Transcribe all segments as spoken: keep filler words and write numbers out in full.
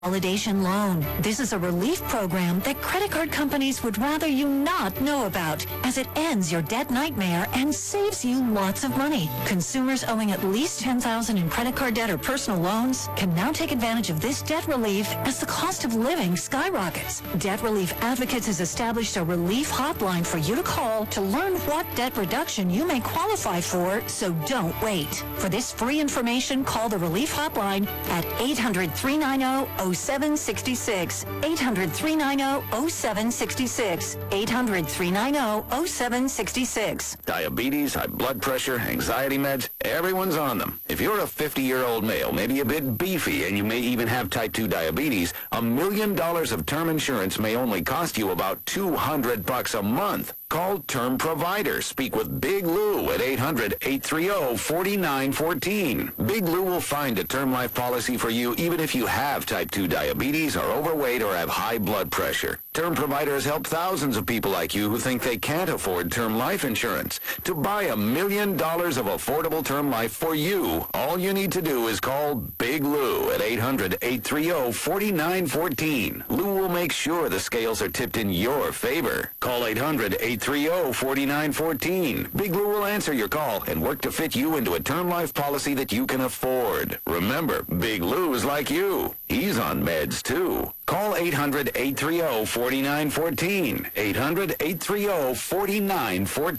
Consolidation Loan. This is a relief program that credit card companies would rather you not know about, as it ends your debt nightmare and saves you lots of money. Consumers owing at least ten thousand dollars in credit card debt or personal loans can now take advantage of this debt relief as the cost of living skyrockets. Debt Relief Advocates has established a relief hotline for you to call to learn what debt reduction you may qualify for, so don't wait. For this free information, call the Relief Hotline at eight hundred, three nine zero, zero seven six six, eight hundred, three nine zero, zero seven six six, eight hundred, three nine zero, zero seven six six. Diabetes, high blood pressure, anxiety meds, everyone's on them. If you're a fifty-year-old male, maybe a bit beefy, and you may even have type two diabetes, a million dollars of term insurance may only cost you about two hundred bucks a month. Call Term Provider. Speak with Big Lou at eight hundred, eight three zero, four nine one four. Big Lou will find a term life policy for you even if you have type two diabetes, are overweight, or have high blood pressure. Term Provider has helped thousands of people like you who think they can't afford term life insurance. To buy a million dollars of affordable term life for you, all you need to do is call Big Lou at eight hundred, eight three zero, four nine one four. Lou will make sure the scales are tipped in your favor. Call eight hundred, eight three zero, four nine one four. Big Lou will answer your call and work to fit you into a term life policy that you can afford. Remember, Big Lou is like you. He's on meds, too. Call eight hundred, eight three zero, four nine one four. eight hundred, eight three zero, four nine one four.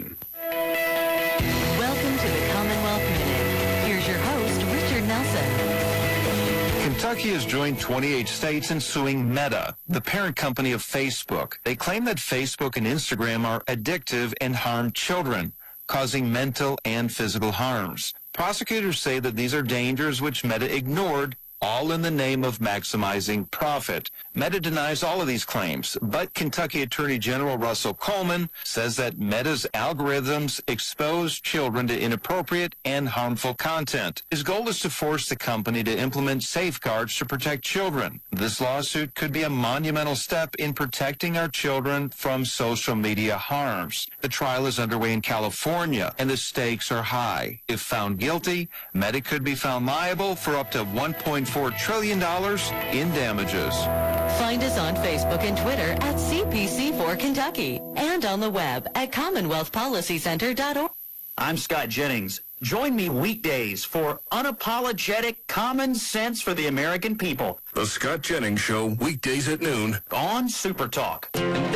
Welcome to the Commonwealth Minute. Here's your host, Richard Nelson. Kentucky has joined twenty-eight states in suing Meta, the parent company of Facebook. They claim that Facebook and Instagram are addictive and harm children, causing mental and physical harms. Prosecutors say that these are dangers which Meta ignored, all in the name of maximizing profit. Meta denies all of these claims, but Kentucky Attorney General Russell Coleman says that Meta's algorithms expose children to inappropriate and harmful content. His goal is to force the company to implement safeguards to protect children. This lawsuit could be a monumental step in protecting our children from social media harms. The trial is underway in California, and the stakes are high. If found guilty, Meta could be found liable for up to one point four trillion dollars in damages. Find us on Facebook and Twitter at C P C four Kentucky and on the web at commonwealth policy center dot org. I'm Scott Jennings. Join me weekdays for unapologetic common sense for the American people The Scott Jennings Show, weekdays at noon on Super Talk.